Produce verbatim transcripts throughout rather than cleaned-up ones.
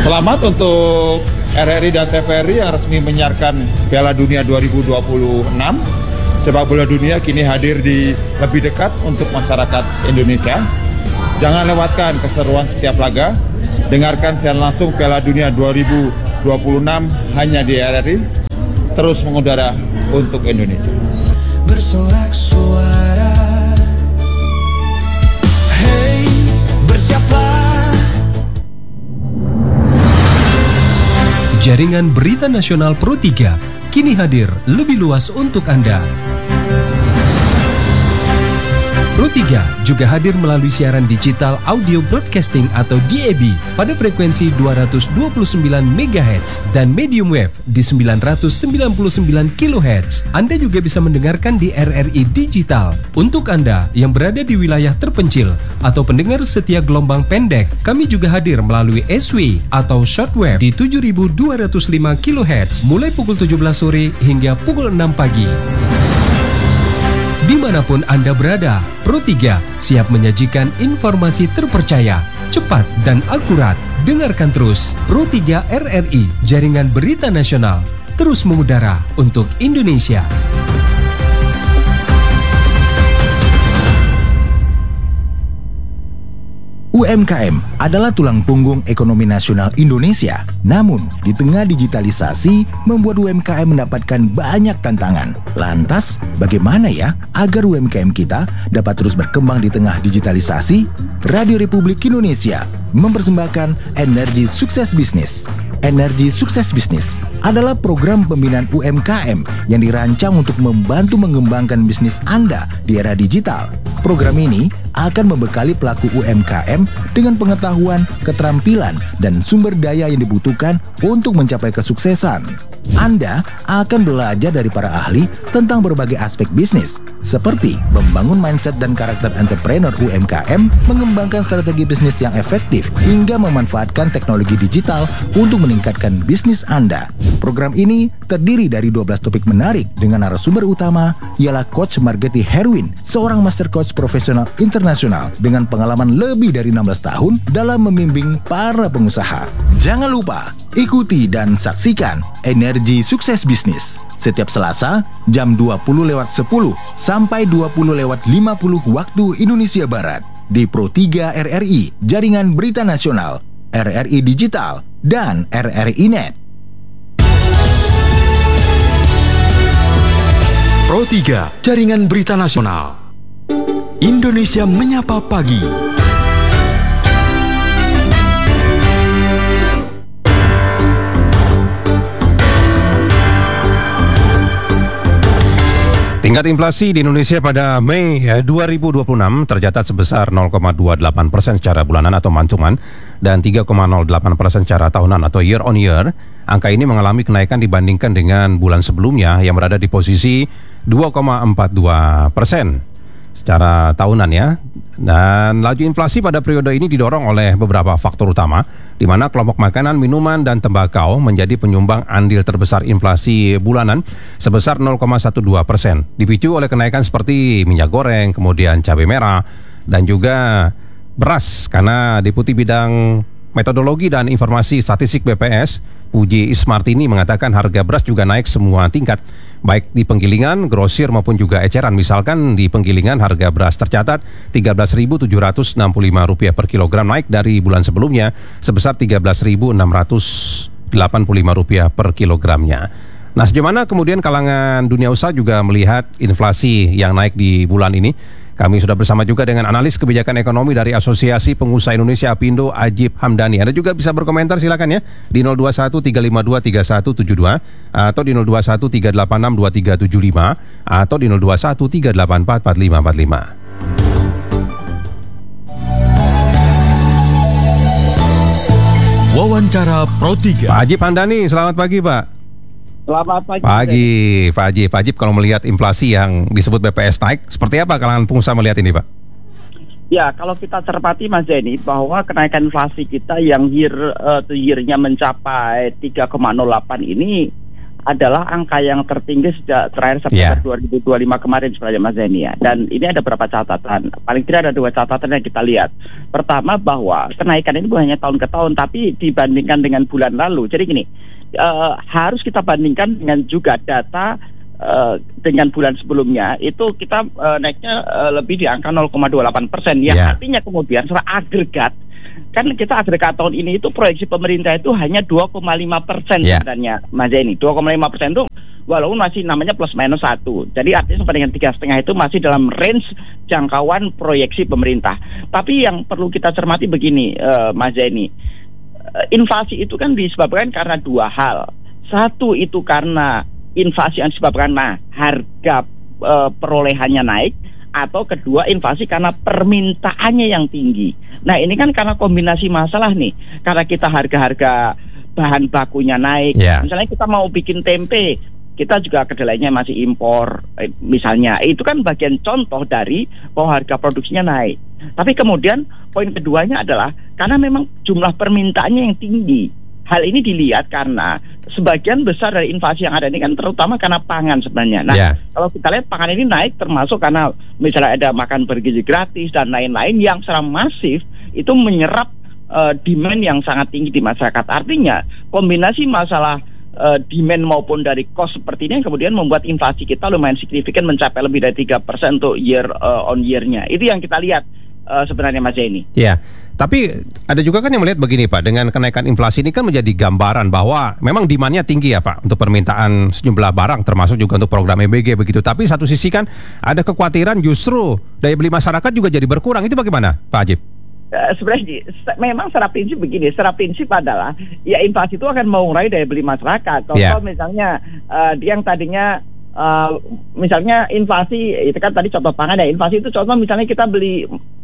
Selamat untuk R R I dan T V R I yang resmi menyiarkan Piala Dunia dua ribu dua puluh enam. Sepak bola dunia kini hadir di lebih dekat untuk masyarakat Indonesia. Jangan lewatkan keseruan setiap laga. Dengarkan siaran langsung Piala Dunia dua ribu dua puluh enam hanya di R R I. Terus mengudara untuk Indonesia. Bersorak suara, hey, bersiaplah. Jaringan Berita Nasional Pro tiga kini hadir lebih luas untuk Anda. Pro tiga juga hadir melalui siaran digital audio broadcasting atau D A B pada frekuensi dua ratus dua puluh sembilan megahertz dan medium wave di sembilan ratus sembilan puluh sembilan kilohertz. Anda juga bisa mendengarkan di R R I Digital. Untuk Anda yang berada di wilayah terpencil atau pendengar setia gelombang pendek, kami juga hadir melalui S W atau shortwave di tujuh ribu dua ratus lima kilohertz mulai pukul tujuh belas sore hingga pukul enam pagi. Dimanapun Anda berada, Pro tiga siap menyajikan informasi terpercaya, cepat, dan akurat. Dengarkan terus Pro tiga R R I, Jaringan Berita Nasional, terus mengudara untuk Indonesia. U M K M adalah tulang punggung ekonomi nasional Indonesia. Namun, di tengah digitalisasi, membuat U M K M mendapatkan banyak tantangan. Lantas, bagaimana ya agar U M K M kita dapat terus berkembang di tengah digitalisasi? Radio Republik Indonesia mempersembahkan Energi Sukses Bisnis. Energi Sukses Bisnis adalah program pembinaan U M K M yang dirancang untuk membantu mengembangkan bisnis Anda di era digital. Program ini akan membekali pelaku U M K M dengan pengetahuan, keterampilan, dan sumber daya yang dibutuhkan untuk mencapai kesuksesan. Anda akan belajar dari para ahli tentang berbagai aspek bisnis, seperti membangun mindset dan karakter entrepreneur U M K M, mengembangkan strategi bisnis yang efektif, hingga memanfaatkan teknologi digital untuk meningkatkan bisnis Anda. Program ini terdiri dari dua belas topik menarik dengan narasumber utama ialah Coach Margetti Herwin, seorang master coach profesional internasional dengan pengalaman lebih dari enam belas tahun dalam membimbing para pengusaha. Jangan lupa ikuti dan saksikan Energi Sukses Bisnis setiap Selasa jam dua puluh lewat sepuluh sampai dua puluh lewat lima puluh waktu Indonesia Barat di Pro tiga R R I, Jaringan Berita Nasional, R R I Digital, dan R R I Net. Pro tiga, Jaringan Berita Nasional. Indonesia Menyapa Pagi. Tingkat inflasi di Indonesia pada Mei dua ribu dua puluh enam tercatat sebesar nol koma dua delapan persen secara bulanan atau mancuman dan tiga koma nol delapan persen secara tahunan atau year on year. Angka ini mengalami kenaikan dibandingkan dengan bulan sebelumnya yang berada di posisi dua koma empat dua persen secara tahunan ya. Dan laju inflasi pada periode ini didorong oleh beberapa faktor utama, di mana kelompok makanan, minuman, dan tembakau menjadi penyumbang andil terbesar inflasi bulanan sebesar nol koma dua belas persen, dipicu oleh kenaikan seperti minyak goreng, kemudian cabai merah, dan juga beras. Karena Deputi Bidang Metodologi dan Informasi Statistik B P S, Puji Ismartini, mengatakan harga beras juga naik semua tingkat, baik di penggilingan, grosir maupun juga eceran. Misalkan di penggilingan harga beras tercatat tiga belas ribu tujuh ratus enam puluh lima rupiah per kilogram, naik dari bulan sebelumnya sebesar tiga belas ribu enam ratus delapan puluh lima rupiah per kilogramnya. Nah, sejauh mana kemudian kalangan dunia usaha juga melihat inflasi yang naik di bulan ini? Kami sudah bersama juga dengan analis kebijakan ekonomi dari Asosiasi Pengusaha Indonesia Apindo, Ajib Hamdani. Anda juga bisa berkomentar, silakan ya, di nol dua satu tiga lima dua tiga satu tujuh dua atau di nol dua satu tiga delapan enam dua tiga tujuh lima atau di nol dua satu tiga delapan empat empat lima empat lima. Wawancara Pro tiga. Pak Ajib Hamdani, selamat pagi Pak. Selamat pagi. Pagi, Pak Ajib. Pak Ajib, kalau melihat inflasi yang disebut B P S naik, seperti apa kalangan pengusaha melihat ini, Pak? Ya, kalau kita cermati Mas Denny, bahwa kenaikan inflasi kita yang year uh, to year-nya mencapai tiga koma nol delapan ini adalah angka yang tertinggi sejak terakhir September Yeah. dua ribu dua puluh lima kemarin sebenarnya Mas Zaini ya. Dan ini ada beberapa catatan. Paling tidak ada dua catatan yang kita lihat. Pertama bahwa kenaikan ini bukan hanya tahun ke tahun, tapi dibandingkan dengan bulan lalu. Jadi gini, uh, harus kita bandingkan dengan juga data uh, dengan bulan sebelumnya. Itu kita uh, naiknya uh, lebih di angka nol koma dua delapan persen. Yang Yeah. artinya kemudian secara agregat, kan kita agregat tahun ini itu proyeksi pemerintah itu hanya dua koma lima persen Yeah. sebenarnya Mas Zaini. dua koma lima persen itu walaupun masih namanya plus minus satu. Jadi artinya sampai dengan tiga setengah itu masih dalam range jangkauan proyeksi pemerintah. Tapi yang perlu kita cermati begini, uh, Mas Zaini, uh, inflasi itu kan disebabkan karena dua hal. Satu itu karena inflasi yang disebabkan karena harga uh, perolehannya naik, atau kedua inflasi karena permintaannya yang tinggi. Nah ini kan karena kombinasi masalah nih, karena kita harga-harga bahan bakunya naik. Yeah. Misalnya kita mau bikin tempe, kita juga kedelainya masih impor, eh, misalnya. Itu kan bagian contoh dari bahwa harga produksinya naik. Tapi kemudian poin keduanya adalah karena memang jumlah permintaannya yang tinggi. Hal ini dilihat karena sebagian besar dari inflasi yang ada ini kan terutama karena pangan sebenarnya. Nah, Yeah. kalau kita lihat pangan ini naik termasuk karena misalnya ada makan bergizi gratis dan lain-lain yang secara masif itu menyerap uh, demand yang sangat tinggi di masyarakat. Artinya kombinasi masalah uh, demand maupun dari cost seperti ini yang kemudian membuat inflasi kita lumayan signifikan mencapai lebih dari tiga persen untuk year uh, on year-nya. Itu yang kita lihat uh, sebenarnya Mas Zaini. Ya, tapi ada juga kan yang melihat begini Pak, dengan kenaikan inflasi ini kan menjadi gambaran bahwa memang demand-nya tinggi ya Pak untuk permintaan sejumlah barang termasuk juga untuk program E B G begitu. Tapi satu sisi kan ada kekhawatiran justru daya beli masyarakat juga jadi berkurang. Itu bagaimana Pak Ajib? Uh, sebenarnya se- memang secara prinsip begini, secara prinsip adalah ya inflasi itu akan mengurangi daya beli masyarakat. Contoh Yeah. misalnya uh, dia yang tadinya uh, misalnya inflasi itu kan tadi contoh pangan ya, inflasi itu contoh misalnya kita beli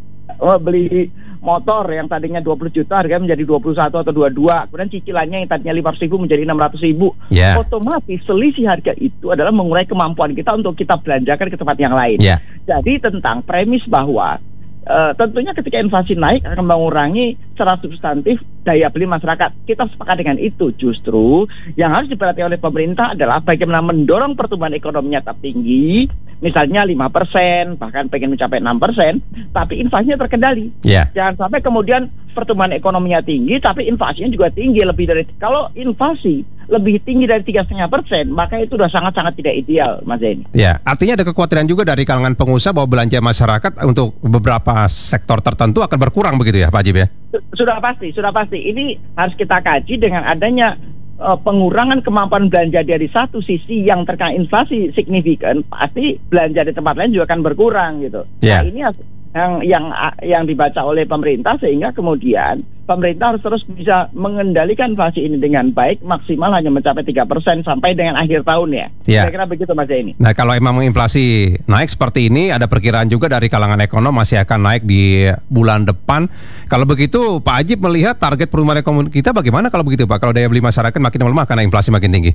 uh, beli motor yang tadinya dua puluh juta harganya menjadi dua puluh satu atau dua puluh dua, kemudian cicilannya yang tadinya lima ratus ribu menjadi enam ratus ribu. Yeah. Otomatis selisih harga itu adalah mengurangi kemampuan kita untuk kita belanjakan ke tempat yang lain. Yeah. Jadi tentang premis bahwa Uh, tentunya ketika inflasi naik akan mengurangi secara substantif daya beli masyarakat. Kita sepakat dengan itu. Justru yang harus diperhatikan oleh pemerintah adalah bagaimana mendorong pertumbuhan ekonominya tetap tinggi, misalnya lima persen, bahkan pengen mencapai enam persen, tapi inflasinya terkendali. Ya. Jangan sampai kemudian pertumbuhan ekonominya tinggi, tapi inflasinya juga tinggi lebih dari. Kalau inflasi lebih tinggi dari tiga koma lima persen, maka itu sudah sangat-sangat tidak ideal, Mas Zaini. Ya, artinya ada kekhawatiran juga dari kalangan pengusaha bahwa belanja masyarakat untuk beberapa sektor tertentu akan berkurang begitu ya Pak Ajib ya? Sudah pasti, sudah pasti. Ini harus kita kaji dengan adanya uh, pengurangan kemampuan belanja dari satu sisi yang terkena inflasi signifikan, pasti belanja di tempat lain juga akan berkurang gitu. Yeah. Nah ini yang yang yang dibaca oleh pemerintah sehingga kemudian pemerintah harus terus bisa mengendalikan inflasi ini dengan baik, maksimal hanya mencapai tiga persen sampai dengan akhir tahun ya. Yeah. Kira-kira begitu Mas Zaini. Nah kalau emang inflasi naik seperti ini, ada perkiraan juga dari kalangan ekonom masih akan naik di bulan depan. Kalau begitu Pak Ajib melihat target pertumbuhan ekonomi kita bagaimana kalau begitu Pak? Kalau daya beli masyarakat makin melemah karena inflasi makin tinggi.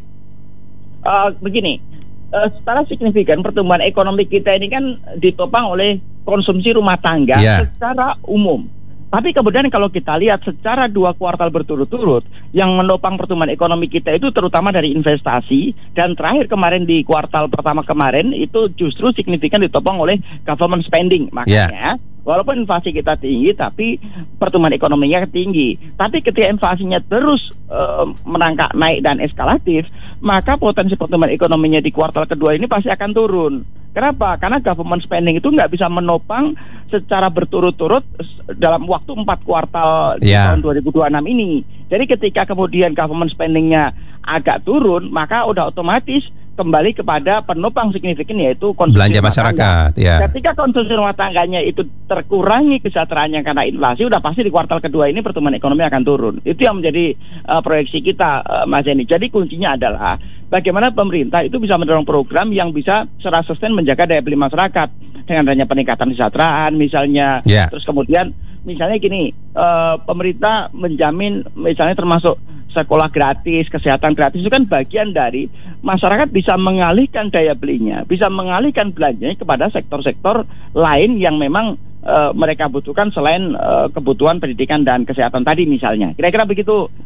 Uh, begini, uh, secara signifikan pertumbuhan ekonomi kita ini kan ditopang oleh konsumsi rumah tangga Yeah. secara umum. Tapi kemudian kalau kita lihat secara dua kuartal berturut-turut, yang menopang pertumbuhan ekonomi kita itu terutama dari investasi, dan terakhir kemarin di kuartal pertama kemarin itu justru signifikan ditopang oleh government spending. Makanya walaupun inflasi kita tinggi, tapi pertumbuhan ekonominya tinggi. Tapi ketika inflasinya terus uh, merangkak naik dan eskalatif, maka potensi pertumbuhan ekonominya di kuartal kedua ini pasti akan turun. Kenapa? Karena government spending itu nggak bisa menopang secara berturut-turut dalam waktu empat kuartal di Yeah. tahun dua ribu dua puluh enam ini. Jadi ketika kemudian government spendingnya agak turun, maka udah otomatis kembali kepada penopang signifikan yaitu konsumsi Belanja rumah masyarakat, tangga. ya. Ketika konsumsi rumah tangganya itu terkurangi kesejahteraannya karena inflasi, udah pasti di kuartal kedua ini pertumbuhan ekonomi akan turun. Itu yang menjadi uh, proyeksi kita, uh, Mas Zaini. Jadi kuncinya adalah bagaimana pemerintah itu bisa mendorong program yang bisa secara sustain menjaga daya beli masyarakat dengan adanya peningkatan kesejahteraan misalnya. Yeah. Terus kemudian misalnya gini, uh, pemerintah menjamin misalnya termasuk sekolah gratis, kesehatan gratis, itu kan bagian dari masyarakat bisa mengalihkan daya belinya, bisa mengalihkan belanjanya kepada sektor-sektor lain yang memang uh, mereka butuhkan selain uh, kebutuhan pendidikan dan kesehatan tadi misalnya. Kira-kira begitu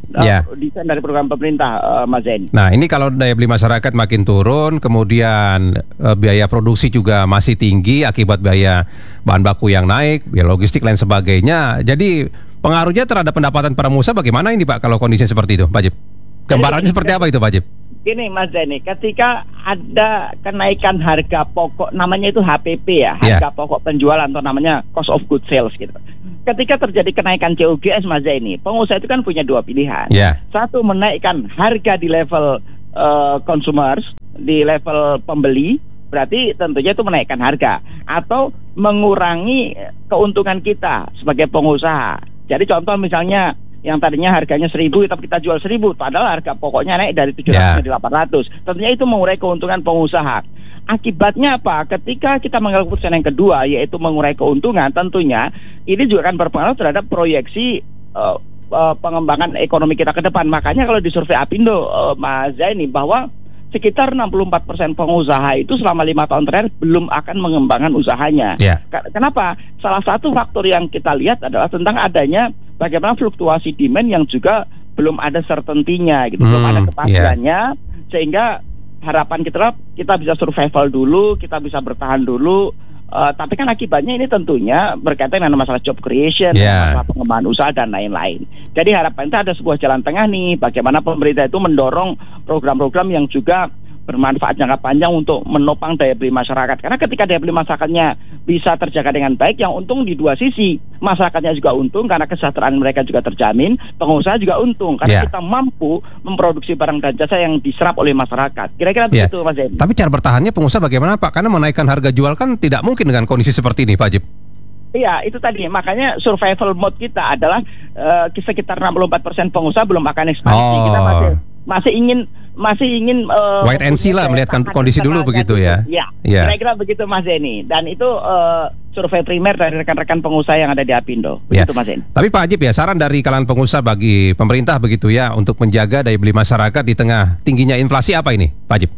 uh, Ya. desain dari program pemerintah, uh, Mas Zain. Nah, ini kalau daya beli masyarakat makin turun, kemudian eh, biaya produksi juga masih tinggi akibat biaya bahan baku yang naik, biaya logistik lain sebagainya. Jadi pengaruhnya terhadap pendapatan para pengusaha bagaimana ini Pak kalau kondisi seperti itu, Pak Jip? Gambarannya Jadi, seperti apa itu, Pak Jip? Gini Mas Zaini, ketika ada kenaikan harga pokok, namanya itu H P P ya, harga Yeah. pokok penjualan atau namanya cost of goods sales gitu. Ketika terjadi kenaikan C O G S Mas Zaini, pengusaha itu kan punya dua pilihan. Ya. Satu, menaikkan harga di level uh, consumers, di level pembeli, berarti tentunya itu menaikkan harga. Atau mengurangi keuntungan kita sebagai pengusaha. Jadi contoh misalnya, yang tadinya harganya seribu tapi kita jual seribu, padahal harga pokoknya naik dari tujuh ratus Ya. menjadi delapan ratus. Tentunya itu mengurai keuntungan pengusaha. Akibatnya apa? Ketika kita mengambil keputusan yang kedua, yaitu mengurai keuntungan, tentunya ini juga akan berpengaruh terhadap proyeksi uh, uh, pengembangan ekonomi kita ke depan. Makanya kalau di survei Apindo, uh, Mas Zaini, bahwa sekitar enam puluh empat persen pengusaha itu selama lima tahun terakhir belum akan mengembangkan usahanya. Ya. Kenapa? Salah satu faktor yang kita lihat adalah tentang adanya bagaimana fluktuasi demand yang juga belum ada certainty-nya gitu, Hmm, belum ada kepastiannya, sehingga harapan kita kita bisa survival dulu, kita bisa bertahan dulu. Uh, tapi kan akibatnya ini tentunya berkaitan dengan masalah job creation, Yeah. masalah pengembangan usaha dan lain-lain. Jadi harapan kita ada sebuah jalan tengah nih, bagaimana pemerintah itu mendorong program-program yang juga bermanfaat jangka panjang untuk menopang daya beli masyarakat. Karena ketika daya beli masyarakatnya bisa terjaga dengan baik, yang untung di dua sisi. Masyarakatnya juga untung karena kesejahteraan mereka juga terjamin, pengusaha juga untung karena Yeah. kita mampu memproduksi barang dan jasa yang diserap oleh masyarakat. Kira-kira Ya. begitu, Mas Zaini. Tapi cara bertahannya pengusaha bagaimana Pak? Karena menaikkan harga jual kan tidak mungkin dengan kondisi seperti ini, Pak Jip. Iya, itu tadi. Makanya survival mode kita adalah uh, sekitar enam puluh empat persen pengusaha belum akan ekspansi. Oh. Kita masih masih ingin masih ingin uh, Wait and see lah, melihat tahan kondisi dulu tenaga begitu gitu. ya. Ya, Iya. kira-kira begitu Mas Zaini. Dan itu uh, survei primer dari rekan-rekan pengusaha yang ada di Apindo. Ya. Begitu Mas Zaini. Tapi Pak Ajib ya, saran dari kalangan pengusaha bagi pemerintah begitu ya untuk menjaga daya beli masyarakat di tengah tingginya inflasi apa ini, Pak Ajib?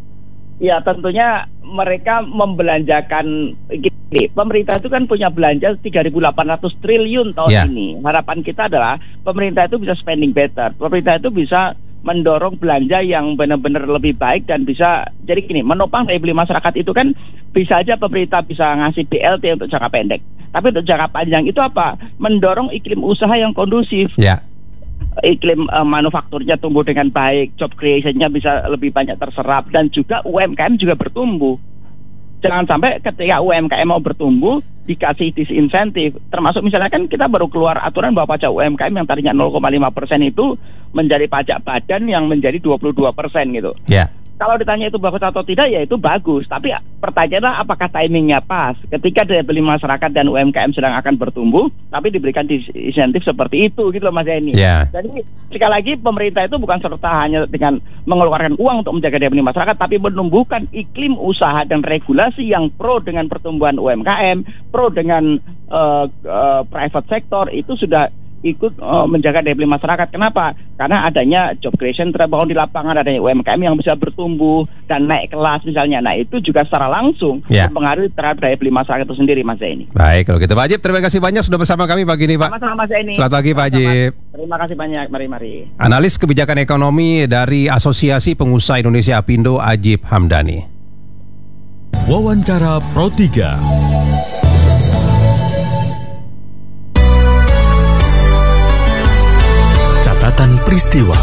Ya, tentunya mereka membelanjakan gini, pemerintah itu kan punya belanja tiga ribu delapan ratus triliun tahun Ya. ini. Harapan kita adalah pemerintah itu bisa spending better. Pemerintah itu bisa mendorong belanja yang benar-benar lebih baik dan bisa jadi gini, menopang daya beli masyarakat itu kan bisa aja pemerintah bisa ngasih B L T untuk jangka pendek. Tapi untuk jangka panjang itu apa? Mendorong iklim usaha yang kondusif. Ya. Iklim uh, manufakturnya tumbuh dengan baik, job creation-nya bisa lebih banyak terserap, dan juga U M K M juga bertumbuh. Jangan sampai ketika U M K M mau bertumbuh dikasih disinsentif, termasuk misalnya kan kita baru keluar aturan bahwa pajak U M K M yang tadinya nol koma lima persen itu menjadi pajak badan yang menjadi dua puluh dua persen gitu. Ya. Kalau ditanya itu bagus atau tidak, ya itu bagus. Tapi pertanyaannya apakah timingnya pas? Ketika daya beli masyarakat dan U M K M sedang akan bertumbuh, tapi diberikan insentif seperti itu, gitu loh Mas Zaini. Ya. Jadi sekali lagi pemerintah itu bukan serta hanya dengan mengeluarkan uang untuk menjaga daya beli masyarakat, tapi menumbuhkan iklim usaha dan regulasi yang pro dengan pertumbuhan U M K M, pro dengan uh, uh, private sector, itu sudah ikut uh, menjaga daya beli masyarakat. Kenapa? Karena adanya job creation terbangun di lapangan, adanya U M K M yang bisa bertumbuh dan naik kelas misalnya. Nah, itu juga secara langsung Ya. mempengaruhi terhadap daya beli masyarakat itu sendiri, Mas Zaini. Baik, kalau gitu Pak Ajib, terima kasih banyak sudah bersama kami pagi ini, Pak. Sama-sama Mas Zaini. Selamat pagi, Pak Sama-sama. Ajib. Terima kasih banyak. Mari-mari. Analis kebijakan ekonomi dari Asosiasi Pengusaha Indonesia Apindo, Ajib Hamdani. Wawancara Pro tiga. Catatan peristiwa.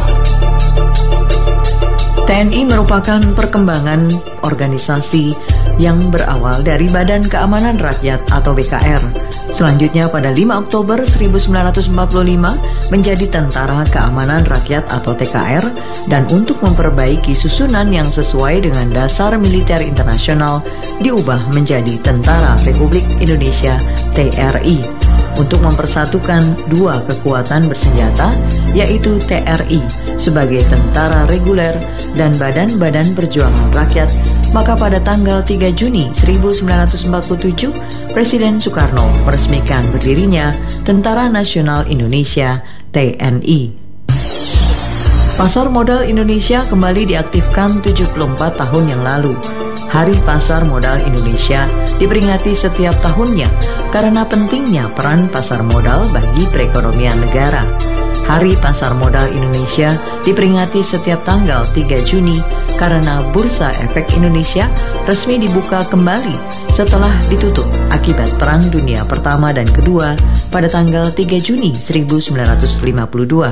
T N I merupakan perkembangan organisasi yang berawal dari Badan Keamanan Rakyat atau B K R. Selanjutnya pada lima Oktober seribu sembilan ratus empat puluh lima menjadi Tentara Keamanan Rakyat atau T K R, dan untuk memperbaiki susunan yang sesuai dengan dasar militer internasional diubah menjadi Tentara Republik Indonesia T R I. Untuk mempersatukan dua kekuatan bersenjata, yaitu T R I sebagai tentara reguler dan Badan-Badan Perjuangan Rakyat, maka pada tanggal tiga Juni seribu sembilan ratus empat puluh tujuh, Presiden Soekarno meresmikan berdirinya Tentara Nasional Indonesia T N I. Pasar modal Indonesia kembali diaktifkan tujuh puluh empat tahun yang lalu. Hari Pasar Modal Indonesia diperingati setiap tahunnya karena pentingnya peran pasar modal bagi perekonomian negara. Hari Pasar Modal Indonesia diperingati setiap tanggal tiga Juni karena Bursa Efek Indonesia resmi dibuka kembali setelah ditutup akibat Perang Dunia Pertama dan Kedua pada tanggal tiga Juni seribu sembilan ratus lima puluh dua.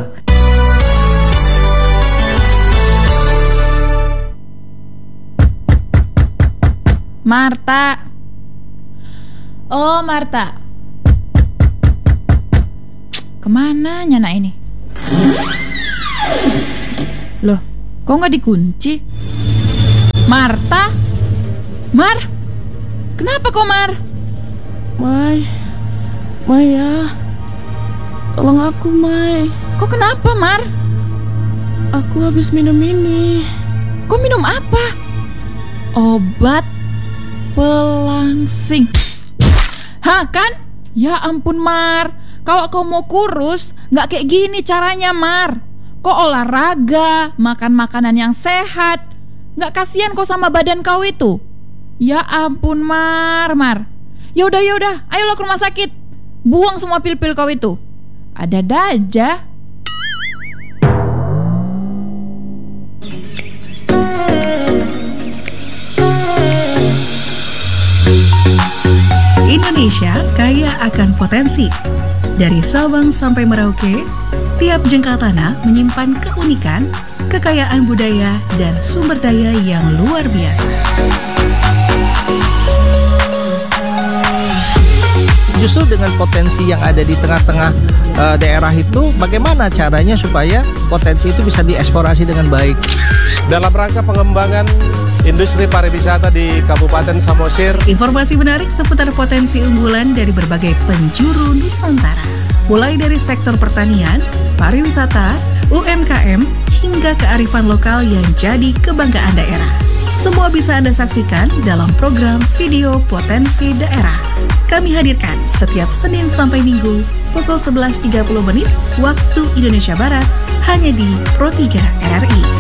Marta. Oh, Marta. Kemana nyana ini? Loh, kok nggak dikunci? Marta? Mar? Kenapa kok, Mar? Mai, Maya, tolong aku, Mai. Kok kenapa, Mar? Aku habis minum ini. Kok minum apa? Obat pelangsing. Hah, kan? Ya ampun, Mar. Kalau kau mau kurus, nggak kayak gini caranya, Mar. Kau olahraga, makan makanan yang sehat. Nggak kasihan kau sama badan kau itu? Ya ampun, Mar, Mar. Yaudah, yaudah, ayolah ke rumah sakit. Buang semua pil-pil kau itu. Ada-ada aja. Indonesia kaya akan potensi. Dari Sabang sampai Merauke, tiap jengkal tanah menyimpan keunikan, kekayaan budaya, dan sumber daya yang luar biasa. Justru dengan potensi yang ada di tengah-tengah uh, daerah itu, bagaimana caranya supaya potensi itu bisa dieksplorasi dengan baik? Dalam rangka pengembangan industri pariwisata di Kabupaten Samosir. Informasi menarik seputar potensi unggulan dari berbagai penjuru Nusantara. Mulai dari sektor pertanian, pariwisata, U M K M, hingga kearifan lokal yang jadi kebanggaan daerah. Semua bisa Anda saksikan dalam program Video Potensi Daerah. Kami hadirkan setiap Senin sampai Minggu pukul sebelas tiga puluh menit waktu Indonesia Barat hanya di Pro tiga R R I.